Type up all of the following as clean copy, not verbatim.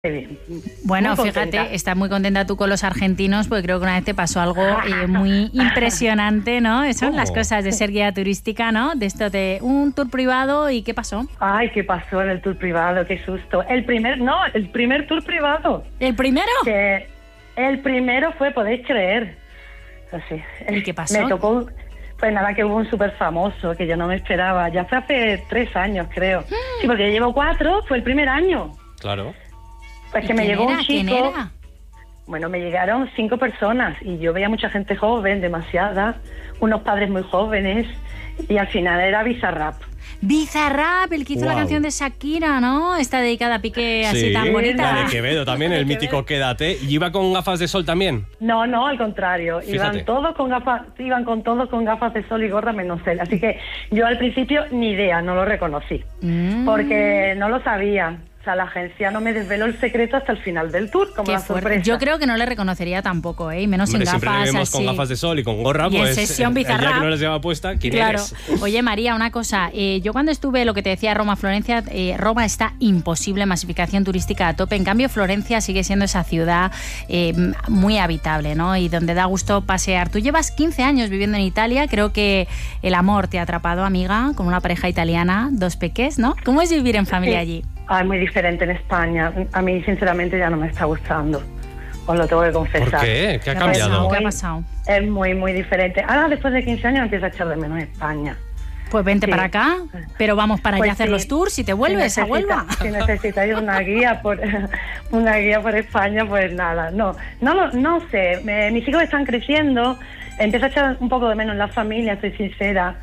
Bueno, fíjate, estás muy contenta tú con los argentinos, porque creo que una vez te pasó algo muy impresionante, ¿no? Son las cosas de ser guía turística, ¿no? De esto de un tour privado, ¿y qué pasó? Ay, ¿qué pasó en el tour privado? ¡Qué susto! El primer tour privado. ¿El primero? Que el primero fue, podéis creer. Así. ¿Y qué pasó? Me tocó, pues nada, que hubo un súper famoso que yo no me esperaba. Ya fue hace 3 años, creo. Sí, porque yo llevo 4, fue el primer año. Claro. Pues que me llegó un chico. ¿Quién era? Bueno, me llegaron 5 personas y yo veía mucha gente joven, demasiada, unos padres muy jóvenes, y al final era Bizarrap. Bizarrap, el que hizo la canción de Shakira, ¿no? Está dedicada a Piqué, así tan bonita. La de Quevedo también, el mítico Quédate. ¿Y iba con gafas de sol también? No, al contrario. Fíjate. Iban todos con gafas de sol y gorra menos él. Así que yo al principio ni idea, no lo reconocí. Porque no lo sabía. O sea, la agencia no me desveló el secreto hasta el final del tour, como Qué la fuerte. sorpresa. Yo creo que no le reconocería tampoco, ¿eh? Y menos Hombre, en gafas siempre le vemos así. con gafas de sol y con gorra, Y en pues sesión el día Bizarrap. que no les lleva puesta, ¿quién eres? Oye, María, una cosa. Yo cuando estuve, lo que te decía, Roma-Florencia, Roma está imposible, masificación turística a tope. En cambio, Florencia sigue siendo esa ciudad muy habitable, ¿no? Y donde da gusto pasear. Tú llevas 15 años viviendo en Italia. Creo que el amor te ha atrapado, amiga, como una pareja italiana, 2 peques, ¿no? ¿Cómo es vivir en familia allí? Ay, muy diferente en España. A mí, sinceramente, ya no me está gustando. Os lo tengo que confesar. ¿Por qué? ¿Qué ha cambiado? ¿Qué ha pasado? Es muy, muy diferente. Ahora, después de 15 años, empiezo a echar de menos España. Pues vente para acá, pero vamos para allá a hacer sí. los tours y te vuelves a Huelva. Si necesitáis una guía por España, pues nada. No sé. Mis hijos están creciendo. Empiezo a echar un poco de menos la familia, soy sincera.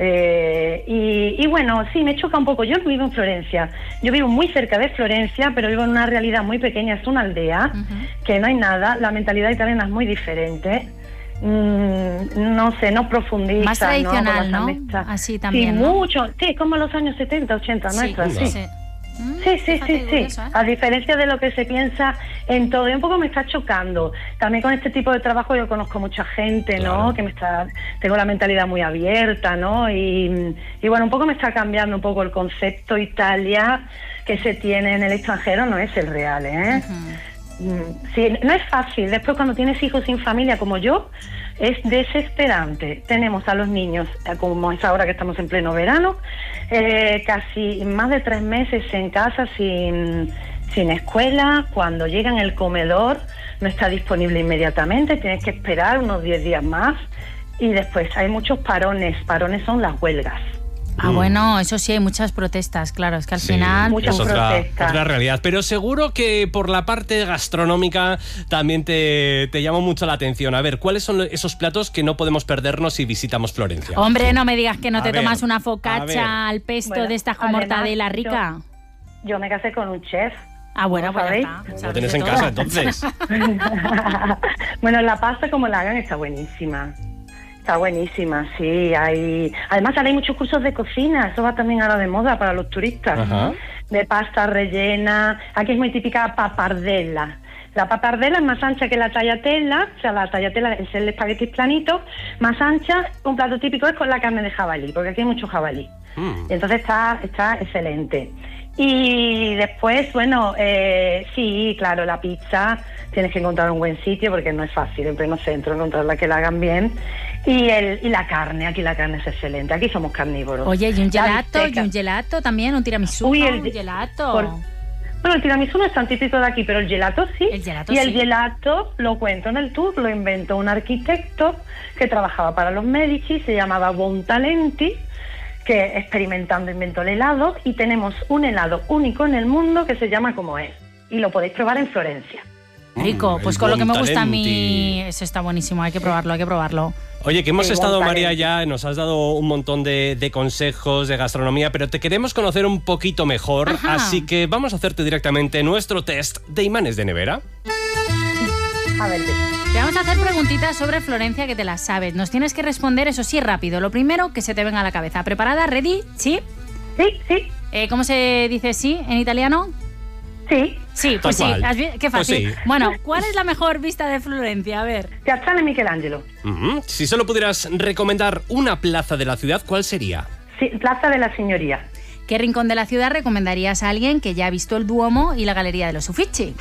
Y bueno, sí, me choca un poco. Yo no vivo en Florencia. Yo vivo muy cerca de Florencia, pero vivo en una realidad muy pequeña. Es una aldea, que no hay nada. La mentalidad italiana es muy diferente. No sé, no profundiza. Más tradicional, ¿no? Así también, sí, ¿no? mucho. Sí, es como los años 70, 80 nuestros, sí. Sí. Sí. A diferencia de lo que se piensa en todo, y un poco me está chocando. También con este tipo de trabajo yo conozco mucha gente, ¿no? Claro. Tengo la mentalidad muy abierta, ¿no? Y bueno, un poco me está cambiando un poco el concepto Italia que se tiene en el extranjero, no es el real, ¿eh? Sí, no es fácil. Después, cuando tienes hijos sin familia como yo, es desesperante. Tenemos a los niños, como es ahora que estamos en pleno verano, casi más de 3 meses en casa sin escuela. Cuando llegan el comedor no está disponible inmediatamente, tienes que esperar unos 10 días más. Y después hay muchos parones son las huelgas. Bueno, eso sí, hay muchas protestas, claro, es que al final... Muchas protestas. Otra realidad, pero seguro que por la parte gastronómica también te llama mucho la atención. A ver, ¿cuáles son esos platos que no podemos perdernos si visitamos Florencia? Hombre, no me digas que no A te ver, tomas una focaccia al pesto de estas con mortadela rica. Yo me casé con un chef. Bueno, ¿No pues sabéis? ya está. Lo tienes en casa, entonces. Bueno, la pasta, como la hagan, está buenísima. Está buenísima, sí. Además, ahora hay muchos cursos de cocina. Eso va también ahora de moda para los turistas. De pasta rellena. Aquí es muy típica papardella. La papardella es más ancha que la tagliatella. O sea, la tagliatella es el espagueti planito. Más ancha, un plato típico es con la carne de jabalí, porque aquí hay mucho jabalí. Y entonces está excelente. Y después, bueno, sí, claro, la pizza tienes que encontrar un buen sitio porque no es fácil en pleno centro encontrarla que la hagan bien. Y la carne, aquí la carne es excelente, aquí somos carnívoros. Oye, y un gelato también, un tiramisú, un gelato. Bueno, el tiramisú no es tan típico de aquí, pero el gelato sí. El gelato lo cuento en el tour, lo inventó un arquitecto que trabajaba para los Medici, se llamaba Bontalenti, que experimentando inventó el helado, y tenemos un helado único en el mundo que se llama como es, y lo podéis probar en Florencia. Rico, pues con lo que me gusta a mí, eso está buenísimo, hay que probarlo. Oye, que hemos estado, María, ya nos has dado un montón de consejos de gastronomía, pero te queremos conocer un poquito mejor, así que vamos a hacerte directamente nuestro test de imanes de nevera. A ver, te vamos a hacer preguntitas sobre Florencia que te las sabes. Nos tienes que responder, eso sí, rápido. Lo primero que se te venga a la cabeza. ¿Preparada? ¿Ready? ¿Sí? Sí. ¿Cómo se dice sí en italiano? Sí, pues sí. Qué fácil. Pues sí. Bueno, ¿cuál es la mejor vista de Florencia? A ver. Piazzale Michelangelo. Si solo pudieras recomendar una plaza de la ciudad, ¿cuál sería? Sí, Plaza de la Signoria. ¿Qué rincón de la ciudad recomendarías a alguien que ya ha visto el Duomo y la Galería de los Uffizi?